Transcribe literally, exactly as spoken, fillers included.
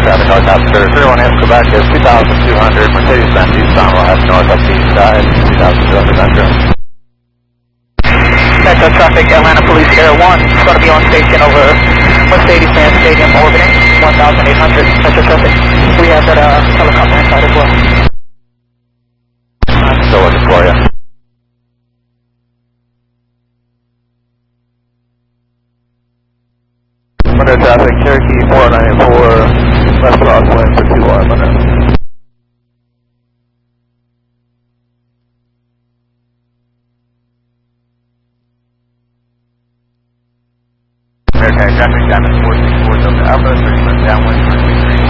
traffic helicopter zero one Amp Quebec is two thousand two hundred, Mercedes-Benz eastbound will have north up the east side, two thousand two hundred Metro. Metro traffic, Atlanta Police Air one, it's going to be on station over Mercedes-Benz Stadium orbiting, one thousand eight hundred Metro traffic. We have that uh, helicopter inside as well. I'm still looking for you. Metro traffic, Cherokee four ninety-four, west crosswind for two one minutes. Okay, traffic, Diamond four six four, Delta Alpha, thirty-one downwind.